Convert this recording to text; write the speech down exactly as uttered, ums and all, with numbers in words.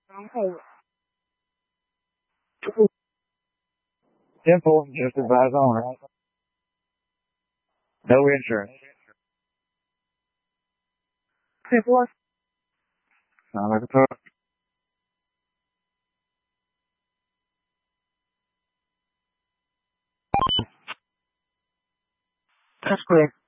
Simple, just advise owner. No insurance. Simple. Sound like a truck. That's correct.